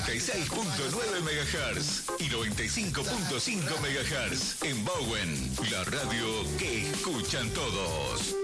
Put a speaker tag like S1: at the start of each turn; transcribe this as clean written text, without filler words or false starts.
S1: 96.9 MHz y 95.5 MHz. En Bowen, la radio que escuchan todos.